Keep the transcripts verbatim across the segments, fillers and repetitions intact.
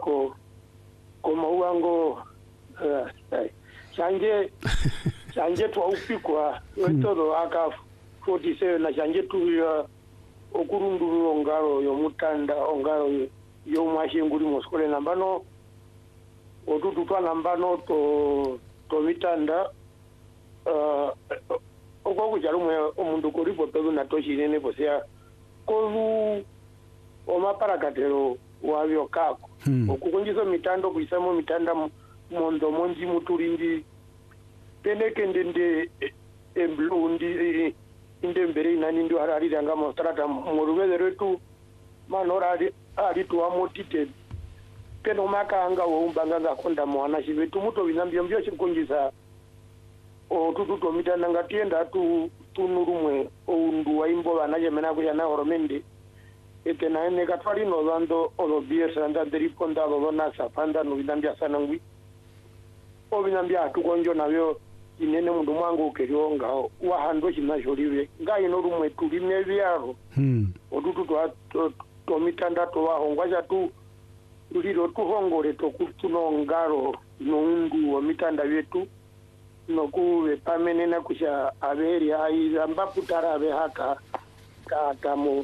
ko koma uango chanje chanje twa upikwa todo aka forty-seven na chanje tu ya okurunduru ongaro yo mutanda ongaro yo mwashinguri moskole nambano otutu twa nambano to to mitanda uh okoko jarumwe omundu kuri bopedo na toshirene bosia kolu oma parakatero wavyo kako hmm. okukunjiso mitando kuisamo mitanda mondo monji muturindi peneke ndende emblundi inde mbere inani ndio harari ranga mostrata murubele retu manora ari ari tuamotite peno makanga wombanga ngakonda mwana chivetu muto vinambio mbio chikunjisa o tututo mitanda ngatienda tu tunurumwe oundu waimbo vanaje mena kuya na horomende ete na ene katwali no dando o biesa anda deriponda lo na safanda no vinambia sana ngwi o vinambia tukonjo navyo inene mundu mwangu kerionga wa hando chinasholiwe ngai no rumwe tulime byaro hmm odutu to to mitanda to wahongwa tu uliro tuhongore to kutunongaro no undu wa mitanda yetu no kuwe pamenena kusha aberi ai ambapo tarabe haka kata mo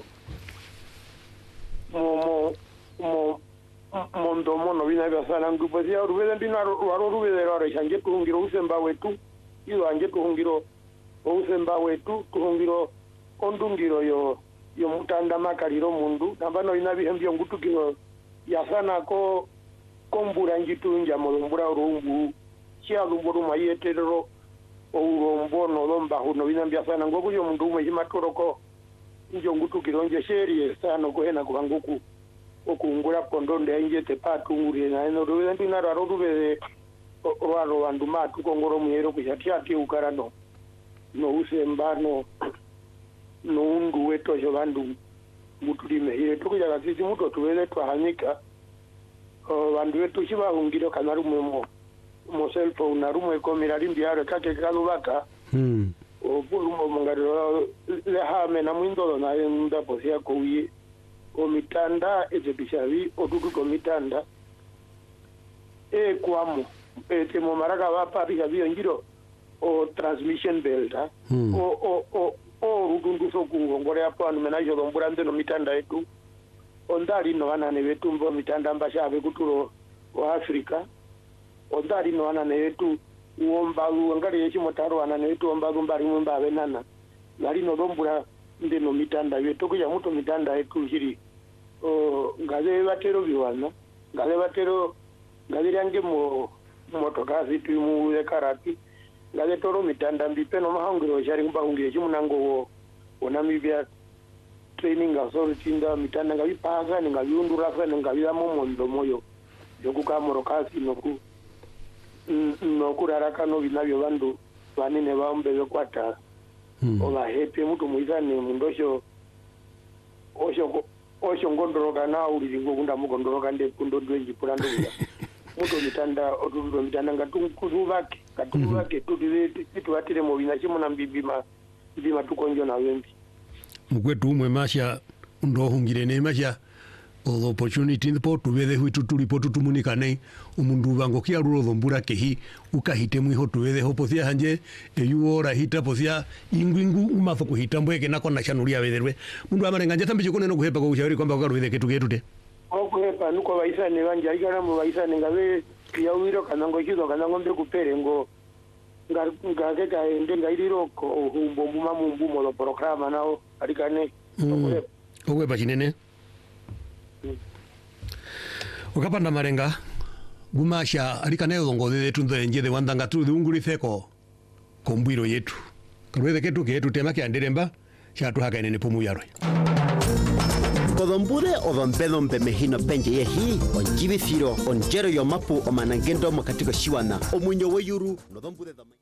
mo mo mondo mono bina basala ngupo sia rubele ndina waro rubele rore chanje tuhungiro usemba wetu iyo anje tuhungiro usemba wetu tuhungiro ondungiro yo yo mutanda makaliro mundu nambano inabihembyo ngutukiro yasana ko kombura njitunja molombura urumbu chia lumburu mayeterero urombo no lomba huno binambya sana ngoku yo mundu umwe himatoroko njo ngutukiro nje sherie sana ko hena kubanguku okungura pondonde nje te patungure na eno rubele ndina raro rubele rwaro wanduma tukongoro muyero kuchatia ti ukarano no usembano no ungu weto jo bandu mutulime ile tukuja kasisi muto tuwele twahanyika bandu wetu chibahungiro kana rumwe mo mo cell phone na rumwe komira limbyaro kake kalubaka mm obulumo mungaro le hame na mwindolo na nda posia ko wi o mitanda ezebishavi odudu ko mitanda e kwamo e temo maraka wapa biga bio ngiro o transmission belt hmm. o o o o rudundu so kungongore apo anu menajo domburande no mitanda etu ondari no ana ne betu mbo mitanda mbasha abe kuturo wa Afrika ondari no ana ne betu uomba ngari yechi motaro ana ne betu omba gumbari mumba benana yari no dombura nde no mitanda yetu kuja muto mitanda etu hiri o ngale batero biwana ngale batero ngale yange mo motokazi tu mu karati ngale toro mitanda mbipe no mahangiro shari mbahungire chimunango wo onamibia training authority nda mitanda ngabi paga ngabi undura fa ngabi amo mondo moyo yokuka morokazi noku noku raraka no binabyo bandu banine bambe bekwata hmm. oba hepe mutu muizane mundosho osho osho ngondoroka na uri ngokunda mugondoroka nde kundodwe njipulando muto mitanda otudo mitanda ngatukuzuvake katuvake tutizeti situatire mu bina chimuna mbibima mbima tukonjo na wembi mukwetu umwe masha ndohungire ne masha all opportunity ndipo tubethe hwitu tulipo tutumunikane umundu bango kia rulo dhombura kehi ukahite mwiho tubethe hopothia hanje eyuora hita pothia ingwingu umatho kuhita mbweke nako na chanulia betherwe mundu amarenga njata mbicho kone no kuhepa ko ushauri kwamba ukarubethe ketu ketute okuhepa nuko baisa ne banja igara mu baisa ne ngabe ya wiro kanango kizo kanango mbe kupere ngo ngake ka ende ngairiro ko humbo mbuma mumbu mo programa nao alikane okuhepa okuhepa chinene ukapanda marenga gumasha alikane udongo de tunde nje de wandanga tu de unguritheko kombwiro yetu kalwethe ketu ketu tema ke anderemba cha tu haka nene pumu yarwe Kodombure odhombelombe mehino penje yehi onjibithiro onjero yomapu omanangendo makatiko shiwana omunyo weyuru nodhombure